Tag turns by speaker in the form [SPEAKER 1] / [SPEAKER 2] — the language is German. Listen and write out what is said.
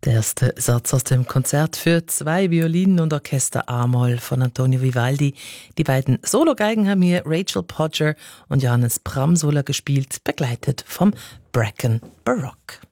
[SPEAKER 1] Der erste Satz aus dem Konzert für 2 Violinen und Orchester A-Moll von Antonio Vivaldi. Die beiden Sologeigen haben hier Rachel Podger und Johannes Bramsola gespielt, begleitet vom Bracken Baroque.